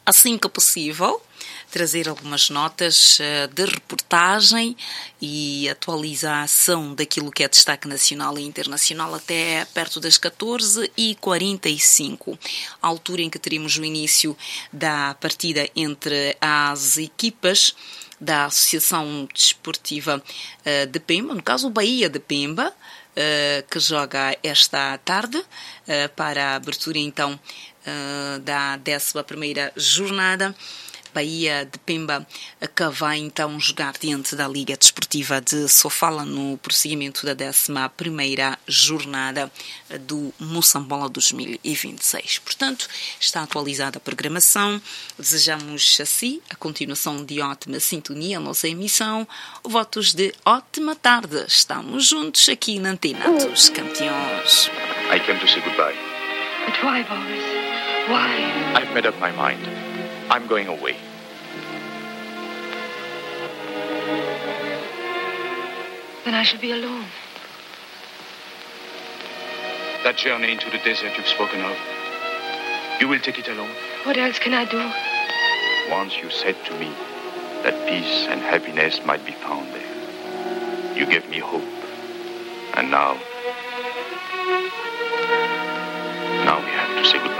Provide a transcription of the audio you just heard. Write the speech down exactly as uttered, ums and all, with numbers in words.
assim que possível, trazer algumas notas de reportagem e atualização daquilo que é destaque nacional e internacional até perto das catorze e quarenta e cinco, a altura em que teremos o início da partida entre as equipas da Associação Desportiva de Pemba, no caso o Bahia de Pemba, que joga esta tarde para a abertura então da décima primeira jornada. Bahia de Pemba que vai então jogar diante da Liga Desportiva de Sofala no prosseguimento da décima primeira jornada do Moçambola dois mil e vinte e seis. Portanto, está atualizada a programação. Desejamos assim a continuação de ótima sintonia à nossa emissão. Votos de ótima tarde. Estamos juntos aqui na Antena dos Campeões. I came to say goodbye. But why, Boris? Why? I've made up my mind. I'm going away. Then I shall be alone. That journey into the desert you've spoken of, you will take it alone? What else can I do? Once you said to me that peace and happiness might be found there. You gave me hope. And now, now we have to say goodbye.